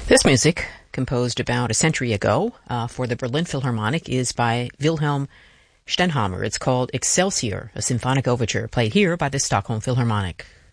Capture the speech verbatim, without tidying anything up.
This music, composed about a century ago uh, for the Berlin Philharmonic, is by Wilhelm Stenhammar. It's called Excelsior, a symphonic overture, played here by the Stockholm Philharmonic.